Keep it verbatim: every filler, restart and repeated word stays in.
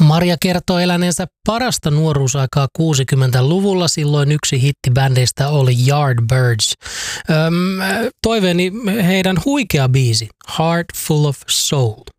Maria kertoo eläneensä parasta nuoruusaikaa kuusikymmentäluvulla. Silloin yksi hittibändeistä oli Yardbirds. Öm, toiveeni heidän huikea biisi, Heart Full of Soul.